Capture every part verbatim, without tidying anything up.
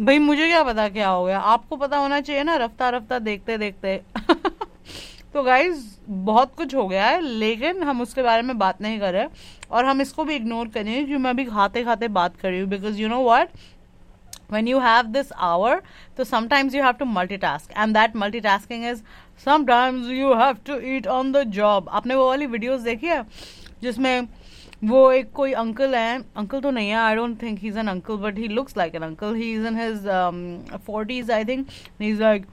भाई मुझे क्या पता क्या हो गया, आपको पता होना चाहिए ना रफ्ता रफ्ता देखते देखते। तो गाइज बहुत कुछ हो गया है, लेकिन हम उसके बारे में बात नहीं कर रहे, और हम इसको भी इग्नोर करेंगे क्योंकि मैं अभी खाते खाते बात कर रही हूँ, because you know what, when you have this hour, so sometimes you have to multitask, and that multitasking is sometimes you have to eat on the job. आपने वो वाली वीडियोस देखी है जिसमें वो एक कोई अंकल है, अंकल तो नहीं है, I don't think he is an uncle, but he looks like an uncle, he is in his forties I think, he is like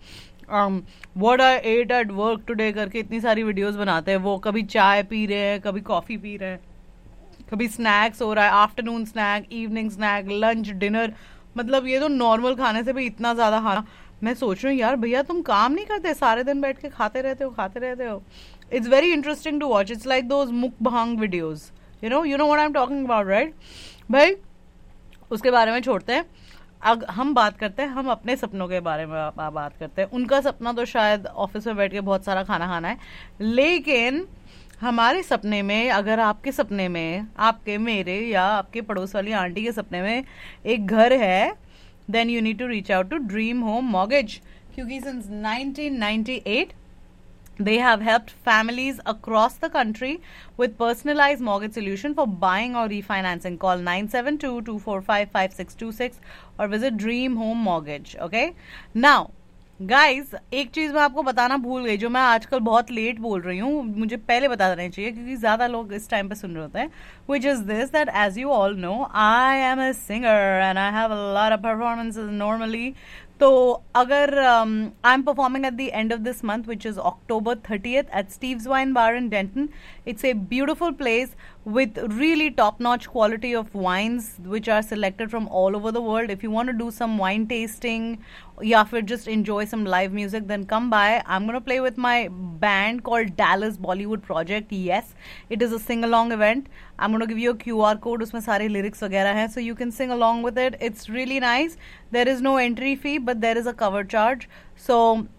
what I eight at work today करके इतनी सारी videos बनाते हैं। वो कभी चाय पी रहे हैं, कभी कॉफी पी रहे हैं, कभी स्नैक्स हो रहा है, afternoon snack, evening snack, lunch, dinner, मतलब ये तो नॉर्मल खाने से भी इतना ज्यादा खाना। मैं सोच रही हूँ यार भैया तुम काम नहीं करते, सारे दिन बैठ के खाते रहते हो खाते रहते हो। It's very interesting to watch, it's like those मुकबांग videos, you know you know what I am talking about, right भाई। उसके बारे में छोड़ते हैं, अब हम बात करते हैं, हम अपने सपनों के बारे में बात करते हैं। उनका सपना तो शायद ऑफिस में बैठ के बहुत सारा खाना खाना है, लेकिन हमारे सपने में, अगर आपके सपने में, आपके मेरे या आपके पड़ोस वाली आंटी के सपने में एक घर है, then you need to reach out to dream home mortgage, क्योंकि since nineteen ninety eight they have helped families across the country with personalized mortgage solution for buying or refinancing. Call nine seven two, two four five, five six two six or visit Dream Home Mortgage. Okay, now guys एक चीज मैं आपको बताना भूल गई, जो मैं आजकल बहुत लेट बोल रही हूँ, मुझे पहले बता देना चाहिए क्योंकि ज्यादा लोग इस टाइम पे सुन रहे होते हैं, which is this that as you all know I am a singer and I have a lot of performances normally. तो अगर I am performing at the end of this month which is October thirtieth eight Steve's wine bar in Danton. It's a beautiful place with really top notch quality of wines which are selected from all over the world. If you want to do some wine tasting या फिर just enjoy some live music, then come by. I'm going to play with my band called Dallas Bollywood Project. Yes, it is a sing along event. I'm going to give you a Q R code, उसमें सारे lyrics वगैरह हैं, so you can sing along with it. It's really nice. There is no entry fee, but there is a cover charge. So